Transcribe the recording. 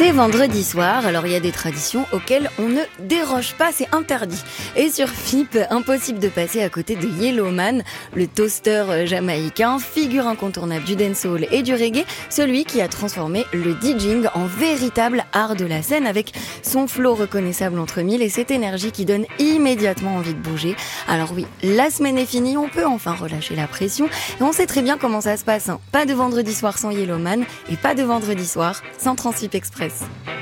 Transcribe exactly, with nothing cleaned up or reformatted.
C'est vendredi soir, alors il y a des traditions auxquelles on ne déroge pas, c'est interdit. Et sur F I P, impossible de passer à côté de Yellowman, le toaster jamaïcain, figure incontournable du dancehall et du reggae, celui qui a transformé le DJing en véritable art de la scène avec son flow reconnaissable entre mille et cette énergie qui donne immédiatement envie de bouger. Alors oui, la semaine est finie, on peut enfin relâcher la pression et on sait très bien comment ça se passe, hein. Pas de vendredi soir sans Yellowman et pas de vendredi soir sans Transip Express.